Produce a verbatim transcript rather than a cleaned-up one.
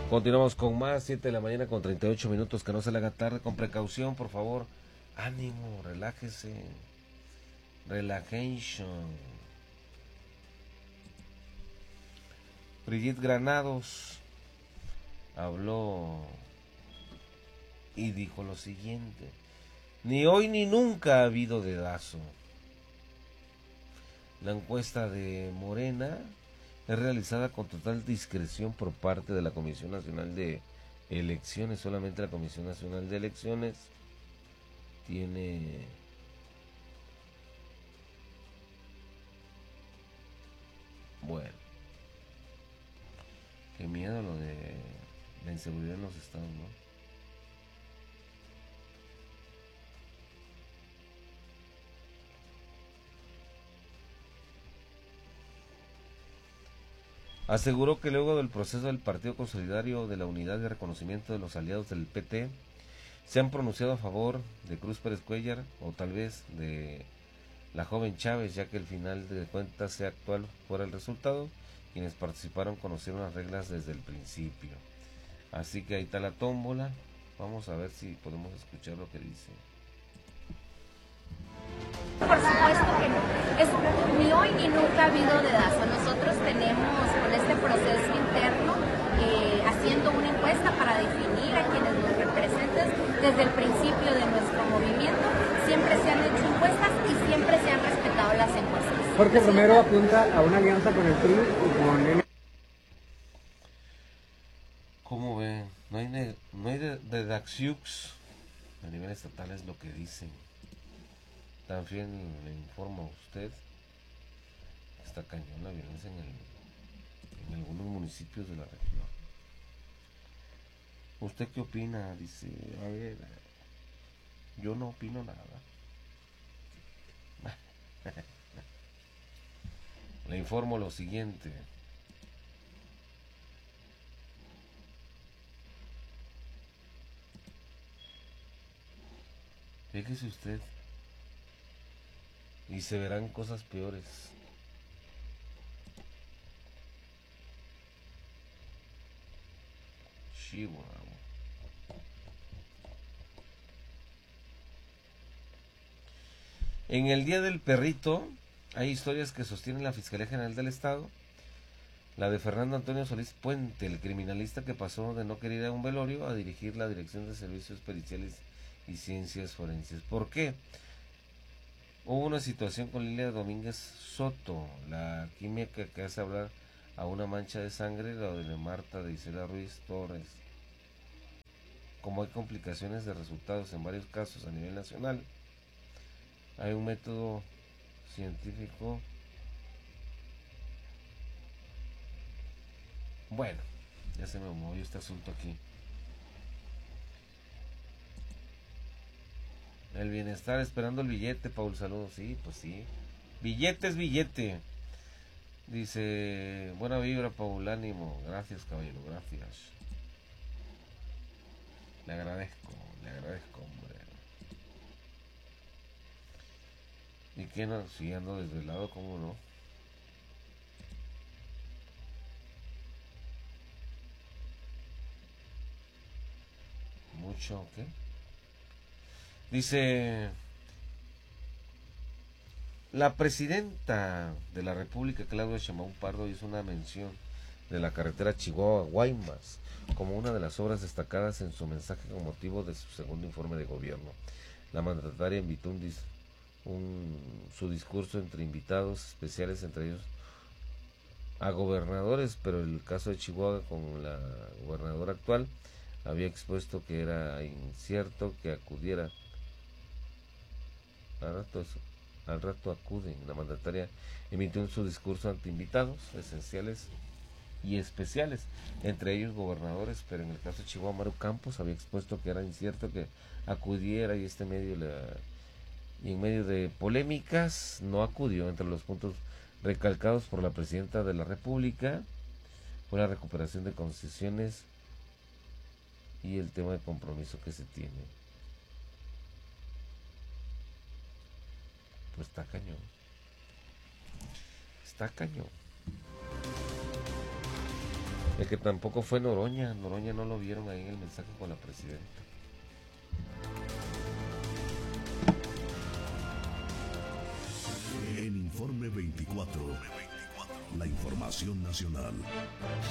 Continuamos con más, siete de la mañana con treinta y ocho minutos, que no se le haga tarde, con precaución, por favor. Ánimo, relájese. Relaxation. Brigitte Granados habló y dijo lo siguiente: ni hoy ni nunca ha habido dedazo. La encuesta de Morena es realizada con total discreción por parte de la Comisión Nacional de Elecciones. Solamente la Comisión Nacional de Elecciones tiene bueno, qué miedo lo de la inseguridad en los estados, ¿no? Aseguró que luego del proceso del Partido Consolidario de la Unidad de Reconocimiento de los Aliados del P T, se han pronunciado a favor de Cruz Pérez Cuéllar o tal vez de la joven Chávez, ya que el final de cuentas, sea actual fuera el resultado, quienes participaron conocieron las reglas desde el principio. Así que ahí está la tómbola. Vamos a ver si podemos escuchar lo que dice. Por supuesto que no. Es, ni hoy ni nunca ha habido dedazo. Nosotros tenemos con este proceso interno eh, haciendo una encuesta para definir a quienes nos representan desde el principio de nuestro movimiento. Siempre se han hecho encuestas y siempre se han respetado las encuestas. Jorge Romero apunta a una alianza con el P R I y con el... ¿Cómo ven? No hay, de, no hay de, de Daxiux a nivel estatal, es lo que dicen. También le informo a usted que está cañón la violencia en, el, en algunos municipios de la región. ¿Usted qué opina? Dice, a ver, yo no opino nada. Le informo lo siguiente. Fíjese usted, y se verán cosas peores. Chihuahua. En el Día del Perrito hay historias que sostiene la Fiscalía General del Estado. La de Fernando Antonio Solís Puente, el criminalista que pasó de no querer ir a un velorio a dirigir la Dirección de Servicios Periciales y Ciencias Forenses. ¿Por qué? Hubo una situación con Lilia Domínguez Soto, la química que hace hablar a una mancha de sangre, la de Marta de Isela Ruiz Torres. Como hay complicaciones de resultados en varios casos a nivel nacional, hay un método científico. Bueno, ya se me movió este asunto aquí. El bienestar esperando el billete, Paul, saludos. Sí, pues sí. Billete es billete. Dice, buena vibra, Paul, ánimo. Gracias, caballero, gracias. Le agradezco, le agradezco, hombre. ¿Y quién no? Si ando desvelado, ¿cómo no? Mucho, ¿qué? Dice, la presidenta de la República, Claudia Sheinbaum Pardo, hizo una mención de la carretera Chihuahua-Guaymas como una de las obras destacadas en su mensaje con motivo de su segundo informe de gobierno. La mandataria invitó un, dis, un su discurso entre invitados especiales, entre ellos a gobernadores, pero en el caso de Chihuahua, con la gobernadora actual, había expuesto que era incierto que acudiera. Al rato, al rato acuden. La mandataria emitió en su discurso ante invitados esenciales y especiales, entre ellos gobernadores, pero en el caso de Chihuahua, Maru Campos había expuesto que era incierto que acudiera, y este medio la, y en medio de polémicas no acudió. Entre los puntos recalcados por la presidenta de la República fue la recuperación de concesiones y el tema de compromiso que se tiene. Pues está cañón. Está cañón. El que tampoco fue Noroña. Noroña no lo vieron ahí en el mensaje con la presidenta. En Informe veinticuatro, la información nacional.